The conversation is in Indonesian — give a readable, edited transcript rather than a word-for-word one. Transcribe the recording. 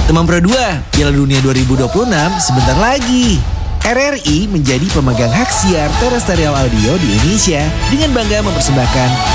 Teman Pro 2, Piala Dunia 2026 sebentar lagi. RRI menjadi pemegang hak siar terrestrial audio di Indonesia dengan bangga mempersembahkan